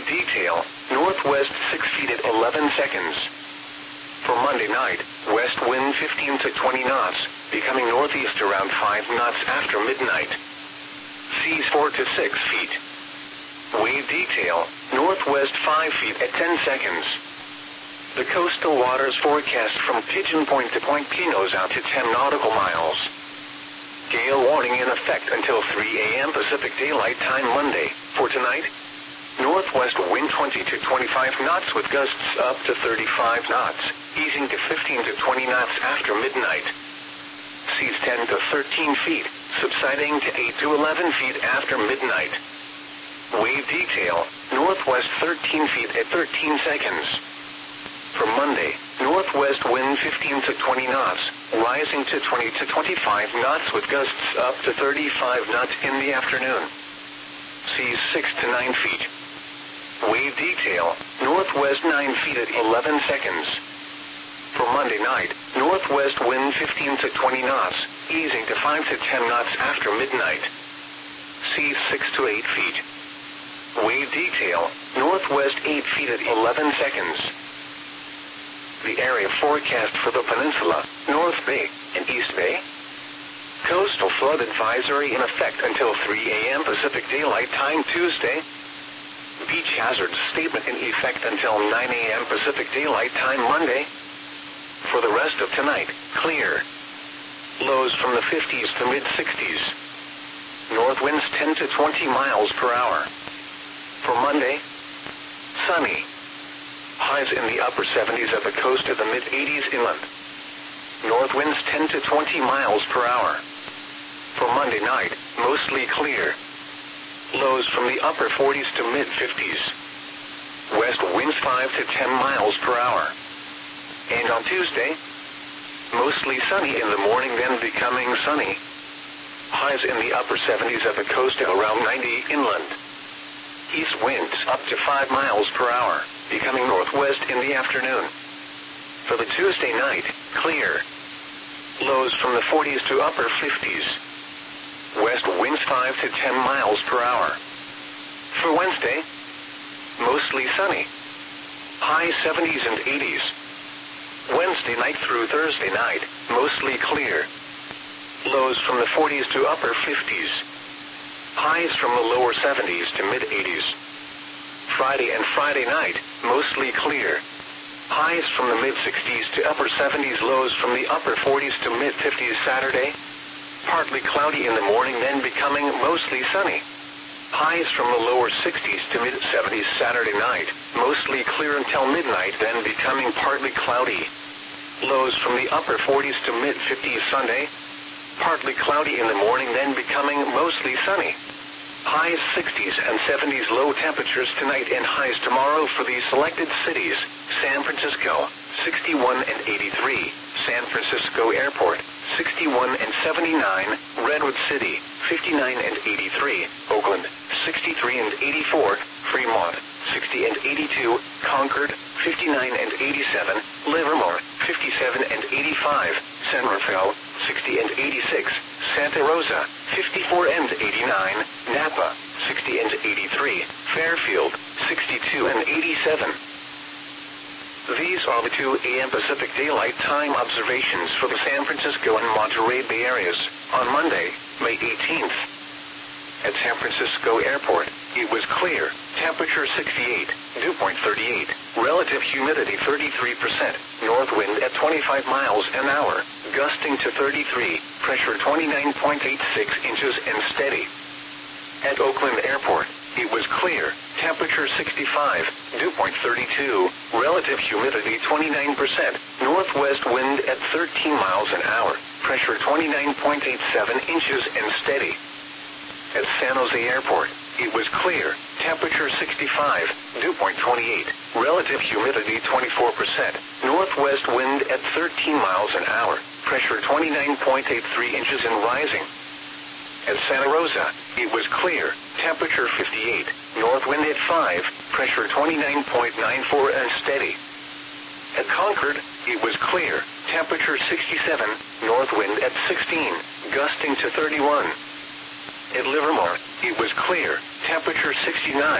Wave detail, northwest 6 feet at 11 seconds. For Monday night, west wind 15 to 20 knots, becoming northeast around 5 knots after midnight. Seas 4 to 6 feet. Wave detail, northwest 5 feet at 10 seconds. The coastal waters forecast from Pigeon Point to Point Pinos out to 10 nautical miles. Gale warning in effect until 3 a.m. Pacific Daylight Time Monday. For tonight, northwest wind 20 to 25 knots with gusts up to 35 knots, easing to 15 to 20 knots after midnight. Seas 10 to 13 feet, subsiding to 8 to 11 feet after midnight. Wave detail, northwest 13 feet at 13 seconds. For Monday, northwest wind 15 to 20 knots, rising to 20 to 25 knots with gusts up to 35 knots in the afternoon. Seas 6 to 9 feet. Wave detail, northwest 9 feet at 11 seconds. For Monday night, northwest wind 15 to 20 knots, easing to 5 to 10 knots after midnight. Seas 6 to 8 feet. Wave detail, northwest 8 feet at 11 seconds. The area forecast for the peninsula, North Bay and East Bay. Coastal flood advisory in effect until 3 a.m. Pacific Daylight Time Tuesday. Beach hazards statement in effect until 9 a.m. Pacific Daylight Time Monday. For the rest of tonight, clear. Lows from the 50s to mid-60s. North winds 10 to 20 miles per hour. For Monday, sunny. Highs in the upper 70s at the coast to the mid-80s inland. North winds 10 to 20 miles per hour. For Monday night, mostly clear. Lows from the upper 40s to mid-50s. West winds 5 to 10 miles per hour. And on Tuesday, mostly sunny in the morning, then becoming sunny. Highs in the upper 70s at the coast at around 90 inland. East winds up to 5 miles per hour, becoming northwest in the afternoon. For the Tuesday night, clear. Lows from the 40s to upper 50s. West winds 5 to 10 miles per hour. For Wednesday, mostly sunny. High 70s and 80s. Wednesday night through Thursday night, mostly clear. Lows from the 40s to upper 50s. Highs from the lower 70s to mid-80s. Friday and Friday night, mostly clear. Highs from the mid-60s to upper 70s, lows from the upper 40s to mid-50s Saturday. Partly cloudy in the morning, then becoming mostly sunny. Highs from the lower 60s to mid-70s Saturday night, mostly clear until midnight, then becoming partly cloudy. Lows from the upper 40s to mid-50s Sunday. Partly cloudy in the morning, then becoming mostly sunny. Highs 60s and 70s, low temperatures tonight and highs tomorrow for these selected cities. San Francisco, 61 and 83. San Francisco Airport, 61 and 79. Redwood City, 59 and 83. Oakland, 63 and 84. Fremont, 60 and 82. Concord, 59 and 87. Livermore, 57 and 85. San Rafael, 60 and 86. Santa Rosa, 54 and 89. Napa, 60 and 83. Fairfield, 62 and 87. These are the 2 a.m. Pacific Daylight Time observations for the San Francisco and Monterey Bay areas on Monday, May 18th. At San Francisco Airport, it was clear, temperature 68, dew point 38, relative humidity 33%, north wind at 25 miles an hour, gusting to 33, pressure 29.86 inches and steady. At Oakland Airport, it was clear, temperature 65, dew point 32, relative humidity 29%, northwest wind at 13 miles an hour, pressure 29.87 inches and steady. At San Jose Airport, it was clear, temperature 65, dew point 28, relative humidity 24%, northwest wind at 13 miles an hour, pressure 29.83 inches and rising. At Santa Rosa, it was clear, temperature 58, north wind at 5, pressure 29.94 and steady. At Concord, it was clear, temperature 67, north wind at 16, gusting to 31. At Livermore, it was clear, temperature 69,